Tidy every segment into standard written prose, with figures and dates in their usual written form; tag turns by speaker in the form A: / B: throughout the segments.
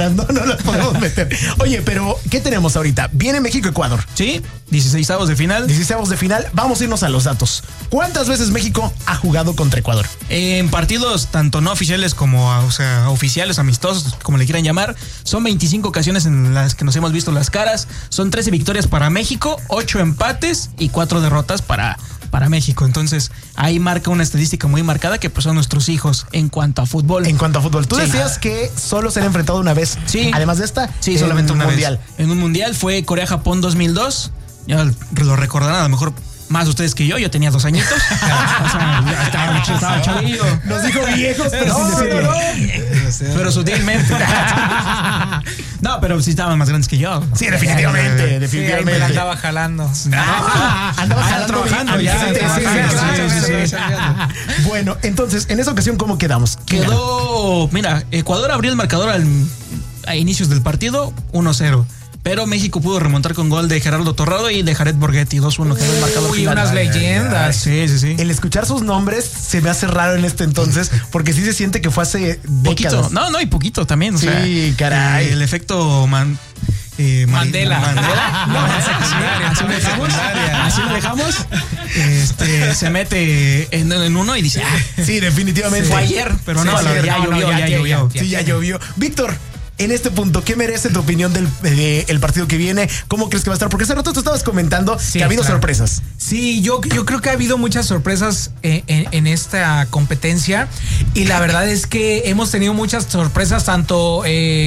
A: mexicanas, no las podemos meter. Oye, pero ¿qué tenemos ahorita? Viene México-Ecuador.
B: Sí, 16avos de final.
A: 16avos de final. Vamos a irnos a los datos. ¿Cuántas veces México ha jugado contra Ecuador?
B: En partidos tanto no oficiales como oficiales, amistosos, como le quieran llamar, son 25 ocasiones en las que nos hemos visto las caras. Son 13 victorias para México, 8 empates y 4 derrotas para México. Entonces, ahí marca una estadística muy marcada que pues son nuestros hijos en cuanto a fútbol.
A: Tú decías que solo se han enfrentado una vez.
B: Sí.
A: Además de esta,
B: sí, solamente una
A: mundial.
B: Vez. En un mundial fue Corea-Japón 2002. Ya lo recordarán a lo mejor más ustedes que yo tenía 2 añitos. O sea, estaba chavillo.
A: Nos dijo viejos, pero sin decirlo.
B: Pero sutilmente. No, pero sí estaban más grandes que yo.
A: Sí, definitivamente.
C: Sí, ahí me la andaba jalando.
A: Andaba jalando
B: trabajando ya.
A: Bueno, entonces, en esa ocasión, ¿cómo quedamos?
B: Mira, Ecuador abrió el marcador a inicios del partido 1-0. Pero México pudo remontar con gol de Gerardo Torrado y de Jared Borghetti, 2-1, que era el marcador final.
C: Unas leyendas.
B: Sí.
A: El escuchar sus nombres se me hace raro en este entonces, porque sí se siente que fue hace décadas.
B: Poquito. No, y poquito también.
A: Sí,
B: o sea,
A: caray.
B: El efecto
C: Mandela.
B: Así lo dejamos. Se mete en uno y dice,
A: sí, definitivamente.
B: Fue ayer, pero no, ya llovió.
A: Sí, ya llovió. Víctor, en este punto, ¿qué merece tu opinión del partido que viene? ¿Cómo crees que va a estar? Porque hace rato tú estabas comentando que ha habido sorpresas.
C: Sí, yo creo que ha habido muchas sorpresas en esta competencia y la verdad es que hemos tenido muchas sorpresas tanto,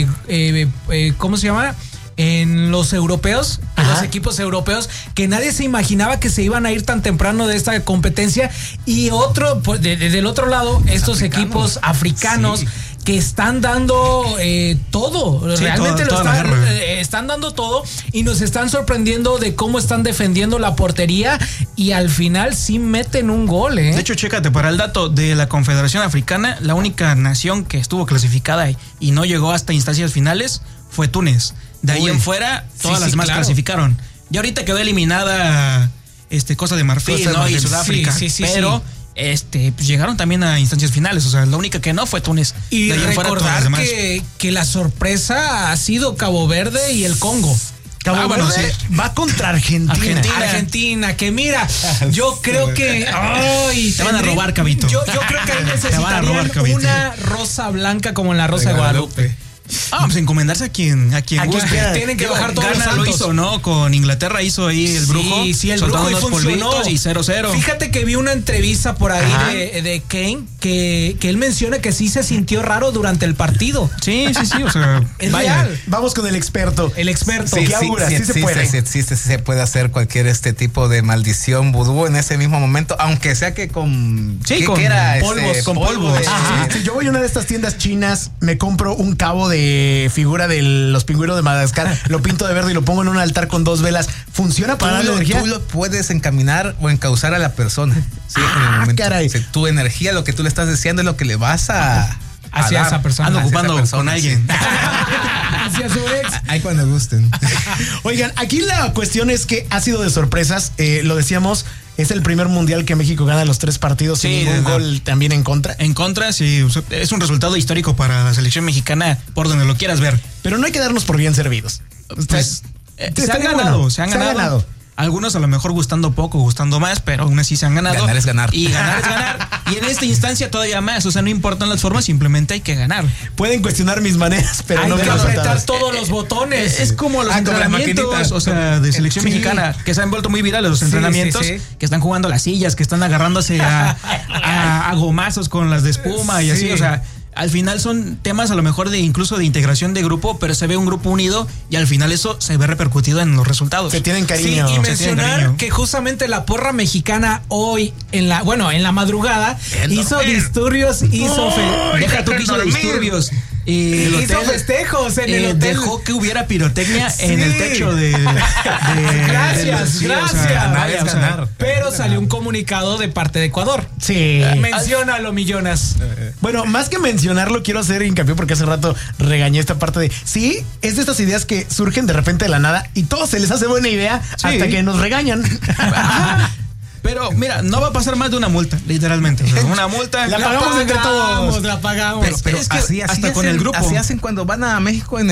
C: ¿cómo se llama? En los europeos, en los equipos europeos, que nadie se imaginaba que se iban a ir tan temprano de esta competencia y del otro lado, estos equipos africanos que están dando todo, sí, realmente están dando todo y nos están sorprendiendo de cómo están defendiendo la portería y al final sí meten un gol.
B: De hecho, chécate, para el dato de la Confederación Africana, la única nación que estuvo clasificada y no llegó hasta instancias finales fue Túnez. De ahí en fuera, todas las demás clasificaron. Y ahorita quedó eliminada Costa de Marfil, ¿no? Y Sudáfrica. Pero pues llegaron también a instancias finales. O sea, la única que no fue Túnez.
C: Y recordar que la sorpresa ha sido Cabo Verde y el Congo.
A: Cabo Verde va contra
C: Argentina, que mira, yo creo que
B: te van a robar, Cabito.
C: Yo creo que ahí necesitarían una rosa blanca como en la Rosa de Guadalupe.
B: Pues encomendarse a quien guste.
C: Tienen que bajar todos
B: los santos. Lo hizo, ¿no? Con Inglaterra hizo ahí el brujo.
C: Sí, el brujo y funcionó.
B: Y 0-0.
C: Fíjate que vi una entrevista por ahí de Kane que él menciona que sí se sintió raro durante el partido.
B: Sí, o sea,
C: es real.
A: Vamos con el experto.
C: Sí,
A: ¿Qué auguras? Sí se puede.
D: Sí se puede hacer cualquier tipo de maldición vudú en ese mismo momento, aunque sea que con
A: polvos. Si yo voy a una de estas tiendas chinas, me compro un cabo de figura de los pingüinos de Madagascar, lo pinto de verde y lo pongo en un altar con 2 velas. ¿Funciona para darle energía?
D: Tú lo puedes encaminar o encauzar a la persona. Sí, en el momento.
A: Caray.
D: Tu energía, lo que tú le estás deseando es lo que le vas a
C: hacia esa persona.
B: Ando ocupando con alguien.
C: Hacia su ex.
D: Ahí cuando gusten.
A: Oigan, aquí la cuestión es que ha sido de sorpresas. Lo decíamos, es el primer mundial que México gana los 3 partidos sin ningún gol también en contra.
B: En contra, sí. Es un resultado histórico para la selección mexicana por donde lo quieras ver.
A: Pero no hay que darnos por bien servidos.
B: Pues, se han ganado. Algunos a lo mejor gustando poco, gustando más, pero aún así se han ganado.
D: Ganar es ganar.
B: Y ganar es ganar. Y en esta instancia todavía más. O sea, no importan las formas, simplemente hay que ganar.
A: Pueden cuestionar mis maneras, pero
C: hay que apretar todos los botones.
B: Es como los entrenamientos, o sea, de selección mexicana, que se han vuelto muy virales los entrenamientos, que están jugando las sillas, que están agarrándose a gomazos con las de espuma y así, o sea. Al final son temas a lo mejor incluso de integración de grupo, pero se ve un grupo unido y al final eso se ve repercutido en los resultados.
A: Se tienen cariño.
C: Sí, y mencionar que justamente la porra mexicana hoy en la madrugada hizo disturbios,
B: deja tú que hizo disturbios.
C: Hizo festejos en el hotel.
B: Dejó que hubiera pirotecnia en el techo de
C: gracias.
B: O sea,
C: ganar. Pero salió un comunicado de parte de Ecuador.
A: Sí.
C: Menciónalo, Millonas.
A: Bueno, más que mencionarlo, quiero hacer hincapié porque hace rato regañé esta parte de sí, es de estas ideas que surgen de repente de la nada y todo se les hace buena idea hasta que nos regañan.
B: Pero mira, no va a pasar más de una multa, literalmente. O sea, una multa.
A: La pagamos entre todos.
C: La pagamos.
D: Pero es que
B: así hasta con el grupo.
D: Así hacen cuando van a México en